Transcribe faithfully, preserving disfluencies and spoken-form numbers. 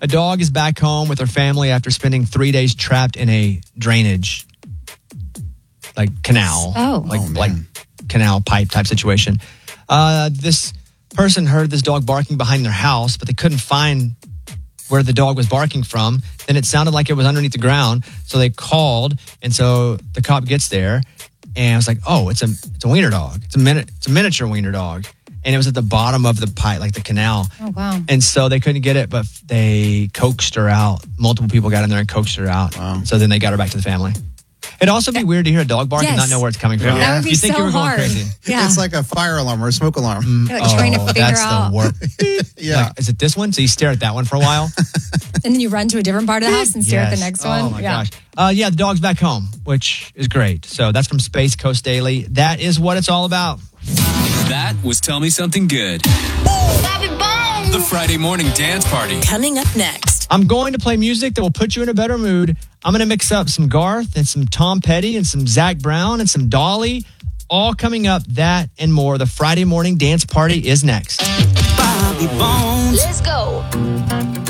A dog is back home with her family after spending three days trapped in a drainage, like canal, oh, like oh, like canal pipe type situation. Uh, this person heard this dog barking behind their house, but they couldn't find where the dog was barking from. Then it sounded like it was underneath the ground, so they called, and so the cop gets there, and I was like, "Oh, it's a it's a wiener dog. It's a min- it's a miniature wiener dog." And it was at the bottom of the pipe, like the canal. Oh, wow. And so they couldn't get it, but they coaxed her out. Multiple people got in there and coaxed her out. Wow. So then they got her back to the family. It'd also be weird to hear a dog bark Yes. and not know where it's coming from. Yeah. That would be you think so you were going hard. crazy. Yeah. It's like a fire alarm or a smoke alarm. You're like trying to figure that's out. the worst. Yeah. Like, is it this one? So you stare at that one for a while. And then you run to a different part of the house and stare at the Yes. next Oh one. my yeah. gosh. Uh, yeah, the dog's back home, which is great. So that's from Space Coast Daily. That is what it's all about. That was Tell Me Something Good. The Friday morning dance party. Coming up next. I'm going to play music that will put you in a better mood. I'm going to mix up some Garth and some Tom Petty and some Zach Brown and some Dolly. All coming up, that and more. The Friday morning dance party is next. Bobby Bones. Let's go.